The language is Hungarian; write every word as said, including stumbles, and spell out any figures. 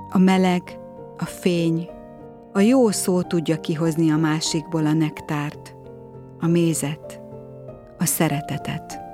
A meleg, a fény, a jó szó tudja kihozni a másikból a nektárt, a mézet, a szeretetet.